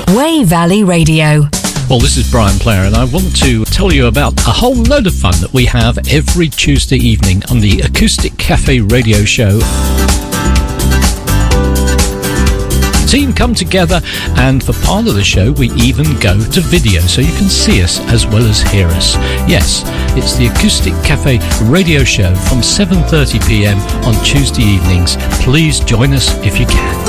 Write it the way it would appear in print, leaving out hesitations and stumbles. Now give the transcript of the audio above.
Wey Valley Radio. Well, this is Brian Player, and I want to tell you about a whole load of fun that we have every Tuesday evening on the Acoustic Cafe radio show. Team come together, and for part of the show we even go to video so you can see us as well as hear us. Yes, it's the Acoustic Cafe radio show from 7:30 p.m. on Tuesday evenings. Please join us if you can.